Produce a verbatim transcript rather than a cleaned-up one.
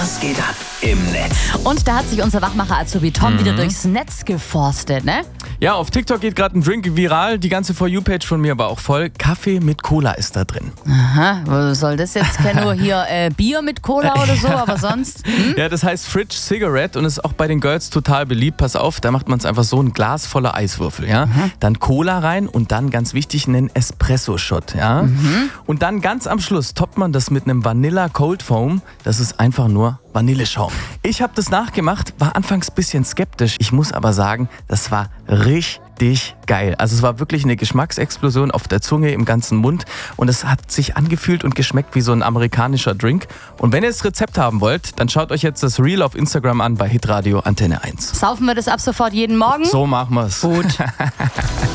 Was geht ab im Netz? Und da hat sich unser Wachmacher-Azubi Tom mhm. wieder durchs Netz geforstet, ne? Ja, auf TikTok geht gerade ein Drink viral. Die ganze For You-Page von mir war auch voll. Kaffee mit Cola ist da drin. Aha, was soll das jetzt? Ich kenne nur hier äh, Bier mit Cola oder so, aber sonst? Hm? Ja, das heißt Fridge Cigarette und ist auch bei den Girls total beliebt. Pass auf, da macht man es einfach so, ein Glas voller Eiswürfel, ja. Mhm. Dann Cola rein und dann, ganz wichtig, einen Espresso-Shot, ja. Mhm. Und dann ganz am Schluss toppt man das mit einem Vanilla Cold Foam. Das ist einfach nur Vanilleschaum. Ich habe das nachgemacht, war anfangs ein bisschen skeptisch. Ich muss aber sagen, das war richtig geil. Also es war wirklich eine Geschmacksexplosion auf der Zunge, im ganzen Mund. Und es hat sich angefühlt und geschmeckt wie so ein amerikanischer Drink. Und wenn ihr das Rezept haben wollt, dann schaut euch jetzt das Reel auf Instagram an bei Hitradio Antenne eins. Saufen wir das ab sofort jeden Morgen? So machen wir's. Gut.